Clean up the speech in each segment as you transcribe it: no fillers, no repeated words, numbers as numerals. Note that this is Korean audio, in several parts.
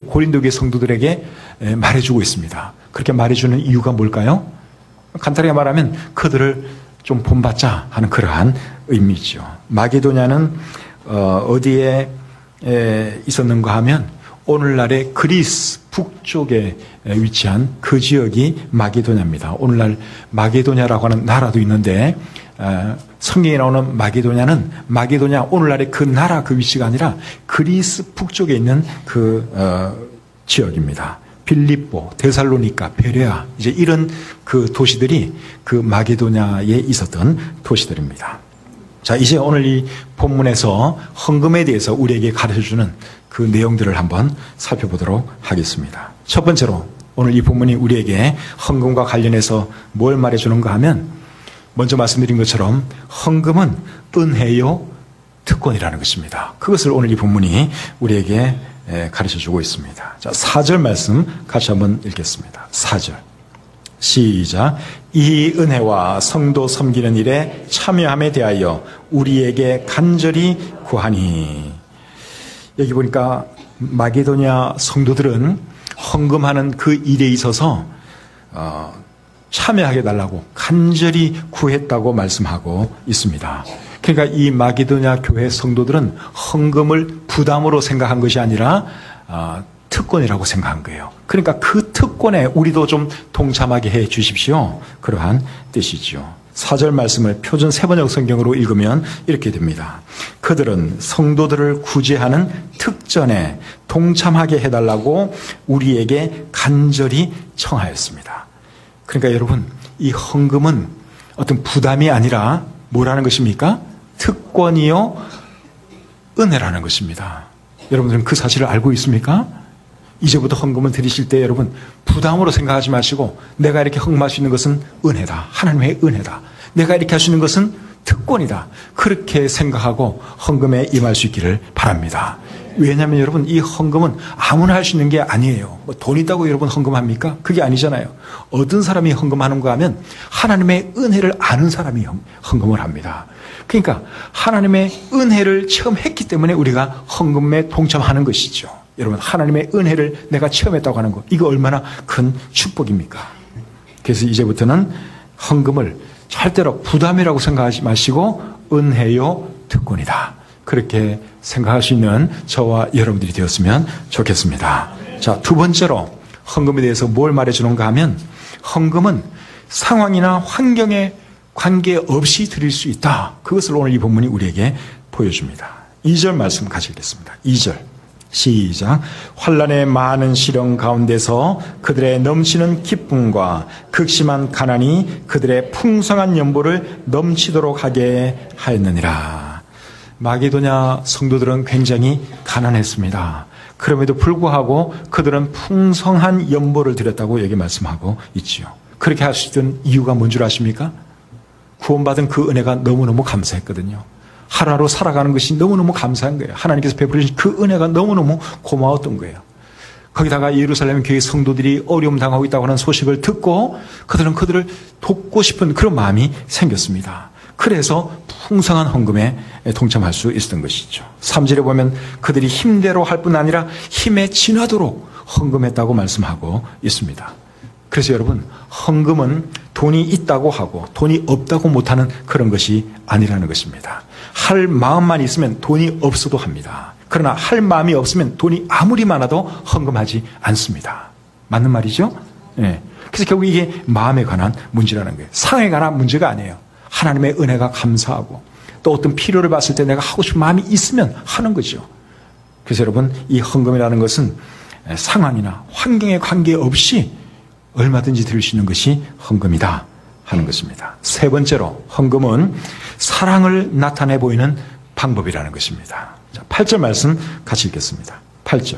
고린도 교회 성도들에게 말해주고 있습니다. 그렇게 말해주는 이유가 뭘까요? 간단하게 말하면 그들을 좀 본받자 하는 그러한 의미죠. 마게도냐는 어디에 있었는가 하면 오늘날의 그리스 북쪽에 위치한 그 지역이 마게도냐입니다. 오늘날 마게도냐라고 하는 나라도 있는데 성경에 나오는 마게도냐 오늘날의 그 나라 그 위치가 아니라 그리스 북쪽에 있는 그 지역입니다. 빌립보, 데살로니가, 베레아 이제 이런 그 도시들이 그 마게도냐에 있었던 도시들입니다. 자, 이제 오늘 이 본문에서 헌금에 대해서 우리에게 가르쳐주는 그 내용들을 한번 살펴보도록 하겠습니다. 첫 번째로 오늘 이 본문이 우리에게 헌금과 관련해서 뭘 말해주는가 하면 먼저 말씀드린 것처럼 헌금은 은혜요 특권이라는 것입니다. 그것을 오늘 이 본문이 우리에게 가르쳐주고 있습니다. 자, 4절 말씀 같이 한번 읽겠습니다. 4절 시작. 이 은혜와 성도 섬기는 일에 참여함에 대하여 우리에게 간절히 구하니. 여기 보니까 마게도냐 성도들은 헌금하는 그 일에 있어서 참여하게 달라고 간절히 구했다고 말씀하고 있습니다. 그러니까 이 마게도냐 교회 성도들은 헌금을 부담으로 생각한 것이 아니라 특권이라고 생각한 거예요. 그러니까 그 특권에 우리도 좀 동참하게 해 주십시오. 그러한 뜻이죠. 4절 말씀을 표준 세번역 성경으로 읽으면 이렇게 됩니다. 그들은 성도들을 구제하는 특전에 동참하게 해달라고 우리에게 간절히 청하였습니다. 그러니까 여러분, 이 헌금은 어떤 부담이 아니라 뭐라는 것입니까? 특권이요 은혜라는 것입니다. 여러분들은 그 사실을 알고 있습니까? 이제부터 헌금을 드리실 때 여러분 부담으로 생각하지 마시고 내가 이렇게 헌금할 수 있는 것은 은혜다. 하나님의 은혜다. 내가 이렇게 할 수 있는 것은 특권이다. 그렇게 생각하고 헌금에 임할 수 있기를 바랍니다. 왜냐하면 여러분 이 헌금은 아무나 할 수 있는 게 아니에요. 뭐 돈 있다고 여러분 헌금합니까? 그게 아니잖아요. 어떤 사람이 헌금하는가 하면 하나님의 은혜를 아는 사람이 헌금을 합니다. 그러니까 하나님의 은혜를 체험했기 때문에 우리가 헌금에 동참하는 것이죠. 여러분 하나님의 은혜를 내가 체험했다고 하는 것, 이거 얼마나 큰 축복입니까? 그래서 이제부터는 헌금을 절대로 부담이라고 생각하지 마시고 은혜요 특권이다. 그렇게 생각할 수 있는 저와 여러분들이 되었으면 좋겠습니다. 자, 두 번째로 헌금에 대해서 뭘 말해주는가 하면 헌금은 상황이나 환경에 관계없이 드릴 수 있다. 그것을 오늘 이 본문이 우리에게 보여줍니다. 2절 말씀 같이 읽겠습니다. 2절 시작. 환난의 많은 시련 가운데서 그들의 넘치는 기쁨과 극심한 가난이 그들의 풍성한 연보를 넘치도록 하게 하였느니라. 마게도냐 성도들은 굉장히 가난했습니다. 그럼에도 불구하고 그들은 풍성한 연보를 드렸다고 여기 말씀하고 있지요. 그렇게 할 수 있던 이유가 뭔 줄 아십니까? 구원받은 그 은혜가 너무너무 감사했거든요. 하루하루 살아가는 것이 너무너무 감사한 거예요. 하나님께서 베풀으신 그 은혜가 너무너무 고마웠던 거예요. 거기다가 예루살렘 교회 성도들이 어려움 당하고 있다고 하는 소식을 듣고 그들은 그들을 돕고 싶은 그런 마음이 생겼습니다. 그래서 풍성한 헌금에 동참할 수 있었던 것이죠. 3절에 보면 그들이 힘대로 할 뿐 아니라 힘에 지나도록 헌금했다고 말씀하고 있습니다. 그래서 여러분, 헌금은 돈이 있다고 하고 돈이 없다고 못하는 그런 것이 아니라는 것입니다. 할 마음만 있으면 돈이 없어도 합니다. 그러나 할 마음이 없으면 돈이 아무리 많아도 헌금하지 않습니다. 맞는 말이죠? 네. 그래서 결국 이게 마음에 관한 문제라는 거예요. 상에 관한 문제가 아니에요. 하나님의 은혜가 감사하고 또 어떤 필요를 봤을 때 내가 하고 싶은 마음이 있으면 하는 거죠. 그래서 여러분, 이 헌금이라는 것은 상황이나 환경에 관계없이 얼마든지 드릴 수 있는 것이 헌금이다 하는 것입니다. 세 번째로 헌금은 사랑을 나타내 보이는 방법이라는 것입니다. 자, 8절 말씀 같이 읽겠습니다. 8절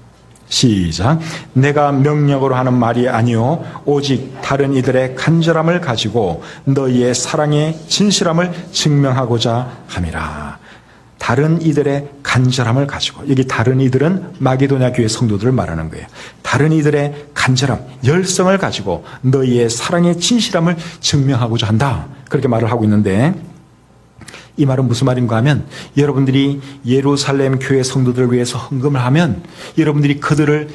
시작. 내가 명령으로 하는 말이 아니요 오직 다른 이들의 간절함을 가지고 너희의 사랑의 진실함을 증명하고자 함이라. 다른 이들의 간절함을 가지고, 여기 다른 이들은 마게도냐 교회 성도들을 말하는 거예요. 다른 이들의 간절함, 열성을 가지고 너희의 사랑의 진실함을 증명하고자 한다. 그렇게 말을 하고 있는데 이 말은 무슨 말인가 하면 여러분들이 예루살렘 교회 성도들을 위해서 헌금을 하면 여러분들이 그들을